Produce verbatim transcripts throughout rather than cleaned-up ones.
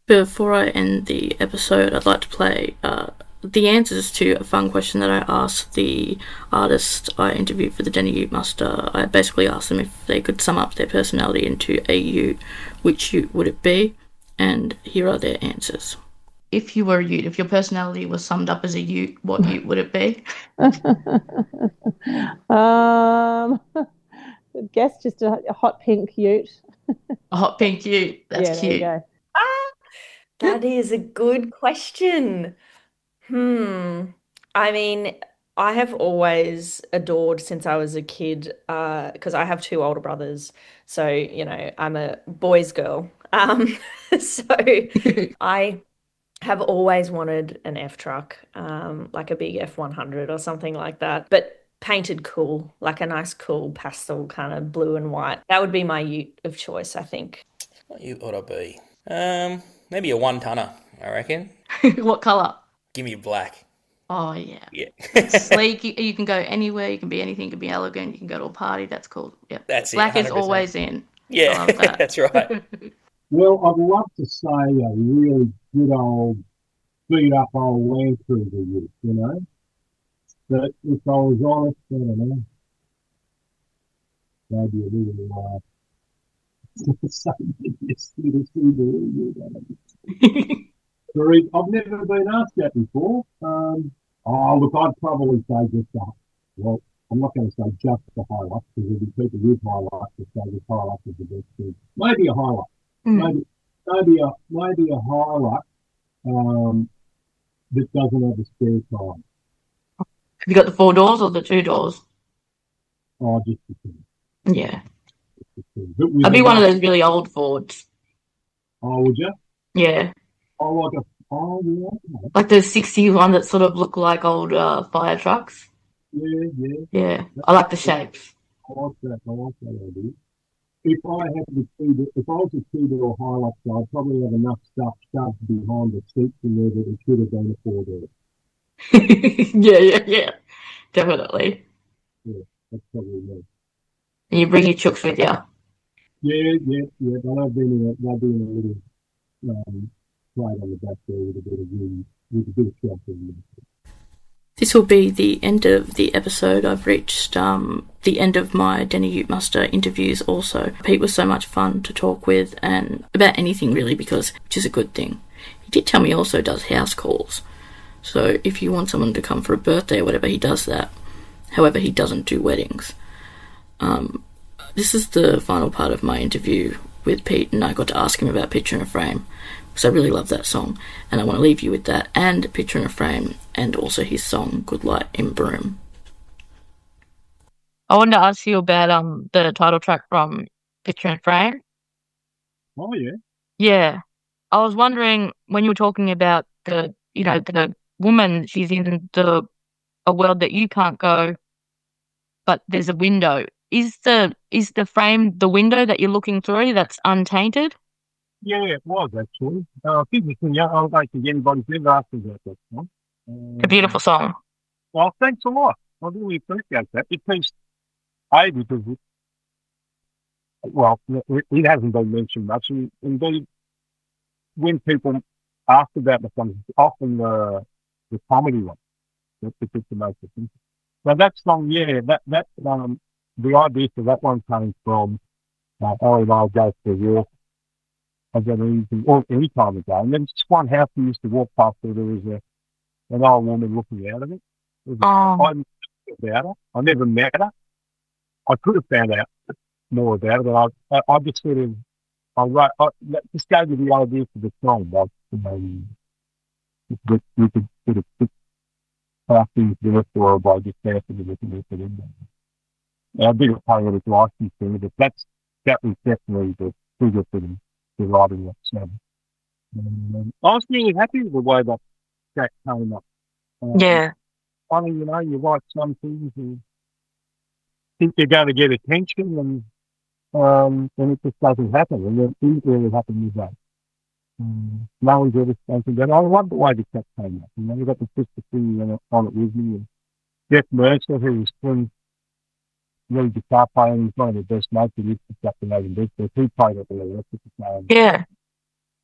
Before I end the episode, I'd like to play uh, the answers to a fun question that I asked the artist I interviewed for the Denny Ute Muster. I basically asked them if they could sum up their personality into a ute, which ute would it be? And here are their answers. If you were a ute, if your personality was summed up as a ute, what ute would it be? um, guess just a, a hot pink ute. A hot pink ute. That's yeah, cute. there you go. Ah, that is a good question. Hmm. I mean, I have always adored since I was a kid, uh, because I have two older brothers. So, you know, I'm a boys' girl. Um, so I have always wanted an F truck, um, like a big F one hundred or something like that, but painted cool, like a nice cool pastel kind of blue and white. That would be my ute of choice, I think. What ute would I be? Um, maybe a one tonner, I reckon. What colour? Give me black. Oh, yeah. Yeah. Sleek. You, you can go anywhere. You can be anything. You can be elegant. You can go to a party. That's cool. Yep. That's it. Black is one hundred percent. always in. I Yeah, love that. that's right. Well, I'd love to say a really good old beat up old Land Cruiser ute, you know. But if I was honest, I don't know. Maybe a little uh something this little Subaru ute, I don't know. Very- I've never been asked that before. Um oh look, I'd probably say just a well, I'm not going to say just a Hilux because there'll be people with Hilux that say this Hilux is the best thing. Maybe a Hilux. Mm. Maybe maybe a maybe a Hilux um, that doesn't have a spare tire. Have you got the four doors or the two doors? Oh, just the two. Yeah. Just the two. But with I'd be a one of rough- those really old Fords. Oh, would you? Yeah. Oh, like a oh yeah, okay. Like the sixties one that sort of look like old uh, fire trucks. yeah, yeah. Yeah. I like the shapes. I like that. I like that idea. If I had the two, if I was a two-door Hilux, I'd probably have enough stuff shoved behind the seats in there that it should have been a four-door. Yeah, yeah, yeah. Definitely. That's probably me. And you bring your chooks with you. Yeah, yeah, yeah. But I've been in a, they've been in a little um, plate on the back there with a bit of room, with a bit of shelter in there. This will be the end of the episode. I've reached um, the end of my Denny Ute Muster interviews also. Pete was so much fun to talk with and about anything really, because which is a good thing. He did tell me he also does house calls. So if you want someone to come for a birthday or whatever, he does that. However, he doesn't do weddings. Um, this is the final part of my interview with Pete, and I got to ask him about Picture in a Frame, because I really love that song, and I want to leave you with that, and Picture in a Frame, and also his song Good Light in Broome. I wanted to ask you about um the title track from Picture in a Frame. Oh yeah. Yeah. I was wondering, when you were talking about the, you know, the woman, she's in the a world that you can't go, but there's a window. Is the is the frame the window that you're looking through that's untainted? Yeah, it was actually. Uh, I think it's, yeah, I don't think anybody's ever asked me about that song. A beautiful song. Well, thanks a lot. I really appreciate that because, A, because, it, well, it, it hasn't been mentioned much. And indeed, when people ask about the song, it's often the, the comedy one that's the bit the most attention. So that song, yeah, that, that, um, the idea for that one came from uh, Ellie and I go to walk again anything or any time of day. And then just one house we used to walk past where there was a an old woman looking out of it. It was- Oh, I didn't know about her. I never met her. I could have found out more about her, but I, I, I just sort of, I wrote, I, that just gave me the idea for the song. Like, um, that you could sort of put past things there for her by just passing it looking at it in there. And I didn't pay it as license thing, but that's, that was definitely the figure for the, the writing that song. Um, I was really happy with the way that that came up. Um, yeah. Funny, you know, you write some things and think you're going to get attention, and um, and it just doesn't happen. And then it really happened with that. Um, no one's ever spoken that. I love the way the cat came up. You know, you got the sister singing on it, on it with me, and Jeff Mercer, who was twin really guitar player, and he's one of the best mates. He lives just up the Northern Beach, so he played at the electric guitar. Yeah.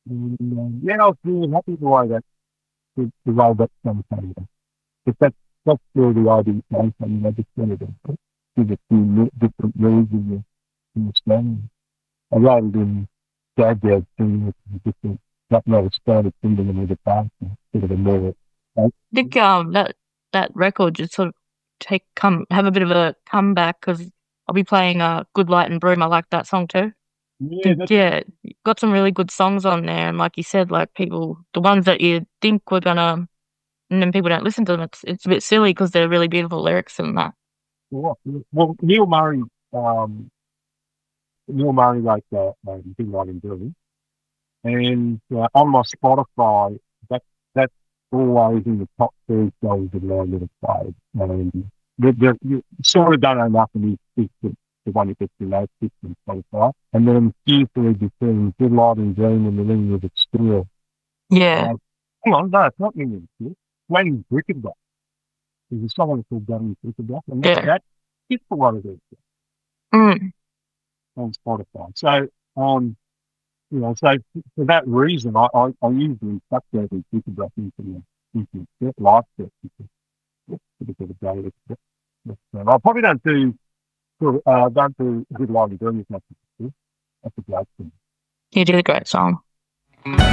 And, um, yeah, I was really happy the way that the, the way that song came out. But that's that's where the idea came from. I just wanted to give a few mi- different moods in the in the song. I wrote it in jazz jazz thing with different not not a standard singing with a bass, sort of a more I think um that that record just sort of take come have a bit of a comeback because I'll be playing uh Good Light and Broom. I like that song too. yeah, that's Yeah, got some really good songs on there, and like you said, like people, the ones that you think were gonna, and then people don't listen to them. It's it's a bit silly because they're really beautiful lyrics and that. well, well Neil Murray, um, Neil Murray like uh, um, Big Night in Billy. And uh, on my Spotify, that that's always in the top three songs of my little played. And the, the, you sort of don't know nothing is, is the, the one that gets the most hits on Spotify. And then fearfully between Good Light and Dream and the Ring with It Still. Yeah, Uh, hang on, no, it's not Ring with It Still. Wayne Brickenbach. There's a song called Wayne Brickenbach. And that, yeah. that hits a lot of it Mm. on Spotify. So, um, you know, so for that reason, I, I, I usually suck that and think about into the into the life set because it's a bit of a day. But, but, uh, I probably don't do uh, don't do a good line of doing as much as I do. That's a great thing. You did a great song.